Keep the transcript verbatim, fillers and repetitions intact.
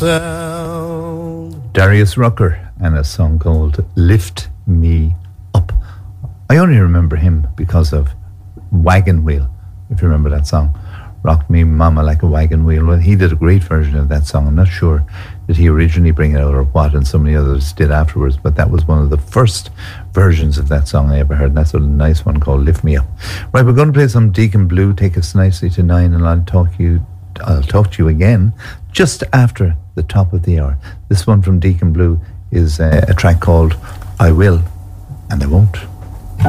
Darius Rucker and a song called Lift Me Up. I only remember him because of Wagon Wheel, if you remember that song. Rock Me Mama Like a Wagon Wheel. Well, he did a great version of that song. I'm not sure did he originally bring it out or what, and so many others did afterwards, but that was one of the first versions of that song I ever heard, and that's a nice one called Lift Me Up. Right, we're going to play some Deacon Blue, take us nicely to nine, and I'll talk you I'll talk to you again just after the top of the hour. This one from Deacon Blue is uh, a track called I Will and I Won't.